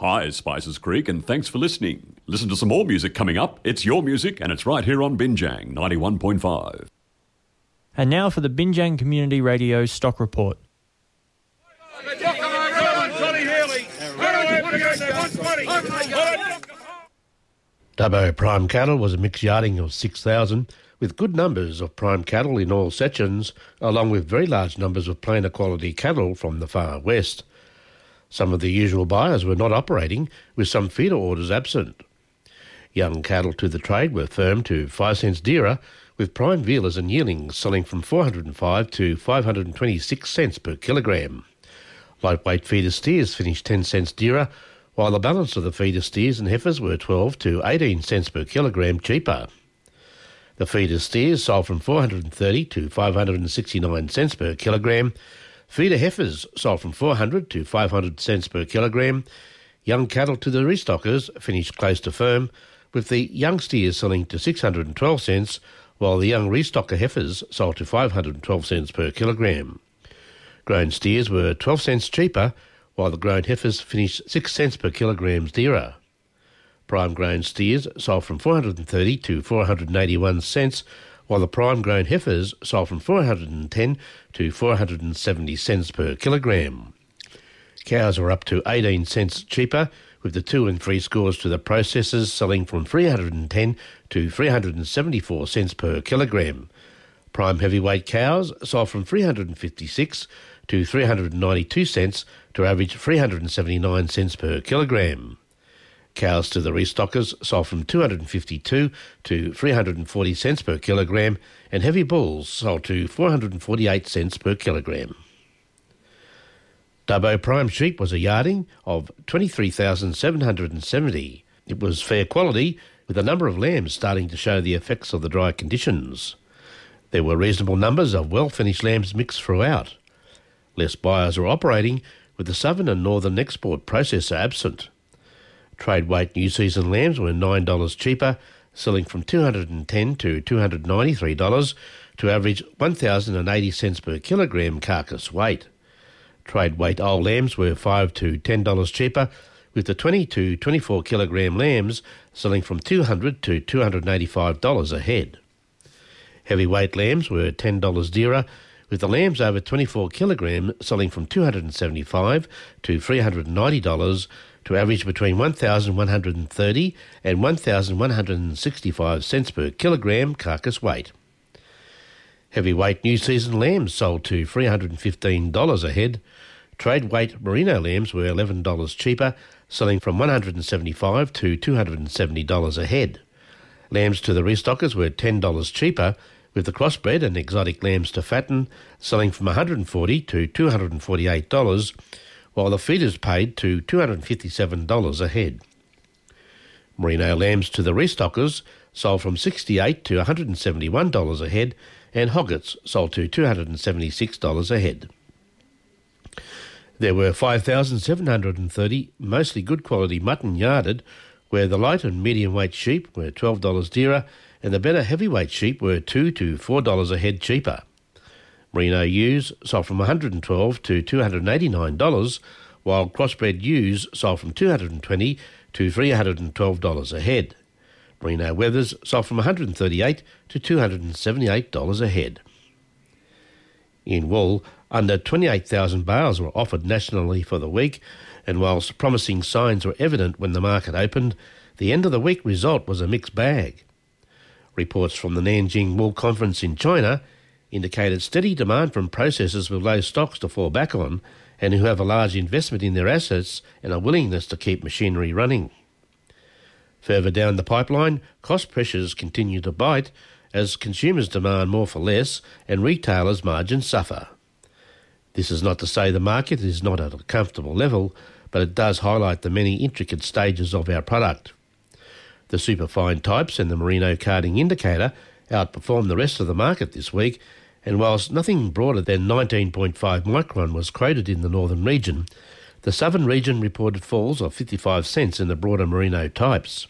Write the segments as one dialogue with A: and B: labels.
A: Hi, Spices Creek, and thanks for listening. Listen to some more music coming up. It's your music, and it's right here on Binjang 91.5.
B: And now for the Binjang Community Radio Stock Report.
C: Dubbo Prime Cattle was a mixed yarding of 6,000, with good numbers of prime cattle in all sections, along with very large numbers of plainer quality cattle from the far west. Some of the usual buyers were not operating, with some feeder orders absent. Young cattle to the trade were firm to 5 cents dearer, with prime vealers and yearlings selling from 405 to 526 cents per kilogram. Lightweight feeder steers finished 10 cents dearer, while the balance of the feeder steers and heifers were 12 to 18 cents per kilogram cheaper. The feeder steers sold from 430 to 569 cents per kilogram. Feeder heifers sold from 400 to 500 cents per kilogram. Young cattle to the restockers finished close to firm, with the young steers selling to 612 cents, while the young restocker heifers sold to 512 cents per kilogram. Grown steers were 12 cents cheaper, while the grown heifers finished 6 cents per kilogram dearer. Prime grown steers sold from 430 to 481 cents, while the prime grown heifers sold from 410 to 470 cents per kilogram. Cows were up to 18 cents cheaper, with the 2 and 3 scores to the processors selling from 310 to 374 cents per kilogram. Prime heavyweight cows sold from 356 to 392 cents to average 379 cents per kilogram. Cows to the restockers sold from 252 to 340 cents per kilogram, and heavy bulls sold to 448 cents per kilogram. Dubbo Prime sheep was a yarding of 23,770. It was fair quality, with a number of lambs starting to show the effects of the dry conditions. There were reasonable numbers of well-finished lambs mixed throughout. Less buyers were operating, with the southern and northern export processor absent. Trade weight new season lambs were $9 cheaper, selling from $210 to $293 to average 1,080 cents per kilogram carcass weight. Trade weight old lambs were $5 to $10 cheaper, with the 20 to 24 kilogram lambs selling from $200 to $285 a head. Heavyweight lambs were $10 dearer, with the lambs over 24 kilogram selling from $275 to $390 to average between 1,130 and 1,165 cents per kilogram carcass weight. Heavyweight new season lambs sold to $315 a head. Trade weight merino lambs were $11 cheaper, selling from $175 to $270 a head. Lambs to the restockers were $10 cheaper, with the crossbred and exotic lambs to fatten selling from $140 to $248, while the feeders paid to $257 a head. Merino lambs to the restockers sold from $68 to $171 a head, and hoggets sold to $276 a head. There were 5,730 mostly good quality mutton yarded, where the light and medium weight sheep were $12 dearer, and the better heavyweight sheep were $2 to $4 a head cheaper. Merino ewes sold from $112 to $289, while crossbred ewes sold from $220 to $312 a head. Merino wethers sold from $138 to $278 a head. In wool, under 28,000 bales were offered nationally for the week, and whilst promising signs were evident when the market opened, the end of the week result was a mixed bag. Reports from the Nanjing Wool Conference in China indicated steady demand from processors with low stocks to fall back on and who have a large investment in their assets and a willingness to keep machinery running. Further down the pipeline, cost pressures continue to bite as consumers demand more for less and retailers' margins suffer. This is not to say the market is not at a comfortable level, but it does highlight the many intricate stages of our product. The superfine types and the merino carding indicator outperformed the rest of the market this week, and whilst nothing broader than 19.5 micron was quoted in the northern region, the southern region reported falls of 55 cents in the broader merino types.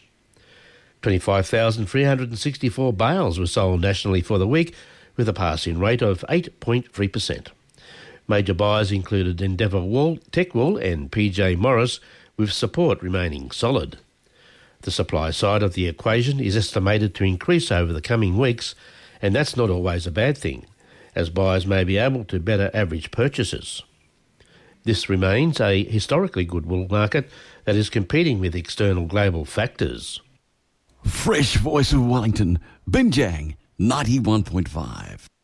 C: 25,364 bales were sold nationally for the week, with a pass-in rate of 8.3%. Major buyers included Endeavour Wool, Tech Wool and PJ Morris, with support remaining solid. The supply side of the equation is estimated to increase over the coming weeks, and that's not always a bad thing, as buyers may be able to better average purchases. This remains a historically good wool market that is competing with external global factors.
D: Fresh Voice of Wellington, Binjang 91.5.